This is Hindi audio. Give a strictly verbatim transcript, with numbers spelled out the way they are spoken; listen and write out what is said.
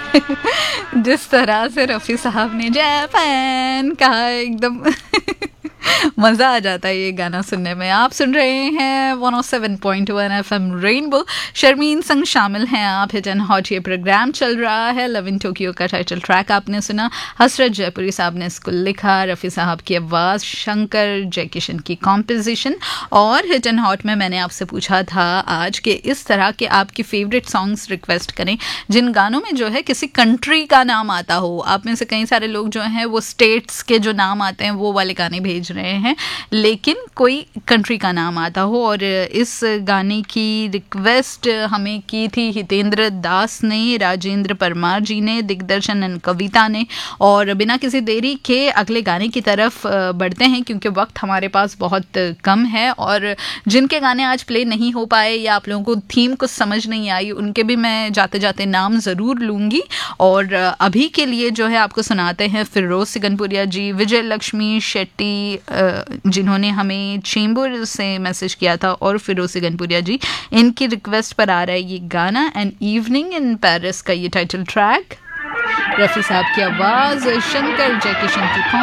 जिस तरह से रफ़ी साहब ने जापान कहा एकदम मज़ा आ जाता है ये गाना सुनने में। आप सुन रहे हैं one O seven point one FM rainbow. Sharmin संग शामिल हैं आप, हिट एंड हॉट ये प्रोग्राम चल रहा है। लव इन टोक्यो का टाइटल ट्रैक आपने सुना, हसरत जयपुरी साहब ने इसको लिखा, रफ़ी साहब की आवाज़, शंकर जयकिशन की कॉम्पोजिशन। और हिट एंड हॉट में मैंने आपसे पूछा था आज के इस तरह के आपकी फेवरेट सॉन्ग्स रिक्वेस्ट करें जिन गानों में जो है किसी कंट्री का नाम आता हो। आप में से कई सारे लोग जो हैं वो स्टेट्स के जो नाम आते हैं वो वाले गाने भेज रहे हैं, लेकिन कोई कंट्री का नाम आता हो। और इस गाने की रिक्वेस्ट हमें की थी हितेंद्र दास ने, राजेंद्र परमार जी ने, दिग्दर्शन एंड कविता ने। और बिना किसी देरी के अगले गाने की तरफ बढ़ते हैं क्योंकि वक्त हमारे पास बहुत कम है। और जिनके गाने आज प्ले नहीं हो पाए या आप लोगों को थीम कुछ समझ नहीं आई उनके भी मैं जाते जाते नाम ज़रूर लूँगी। और अभी के लिए जो है आपको सुनाते हैं फिरोज सिगनपुरिया जी, विजय लक्ष्मी शेट्टी जिन्होंने हमें चेंबूर से मैसेज किया था, और फिरोज सिगनपुरिया जी, इनकी रिक्वेस्ट पर आ रहा है ये गाना, एन इवनिंग इन पेरिस का ये टाइटल ट्रैक, रफ़ी साहब की आवाज़, शंकर जयकिशन की